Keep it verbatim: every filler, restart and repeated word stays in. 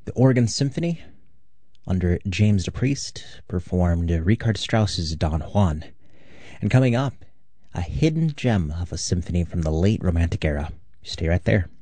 The Oregon Symphony, under James DePriest, performed Richard Strauss's Don Juan. And coming up, a hidden gem of a symphony from the late Romantic era. Stay right there.